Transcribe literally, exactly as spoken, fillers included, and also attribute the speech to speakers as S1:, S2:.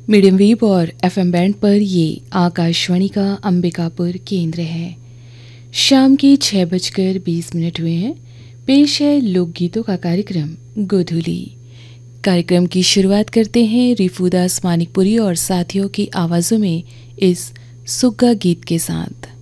S1: Medium wave और FM band पर ये आकाशवाणी का अंबिकापुर केंद्र है। शाम के छः बजकर बीस मिनट हुए हैं। पेश है लोकगीतों का कार्यक्रम गोधूली। कार्यक्रम की शुरुआत करते हैं रिफूदास मानिकपुरी और साथियों की आवाज़ों में इस सुग्गा गीत के साथ।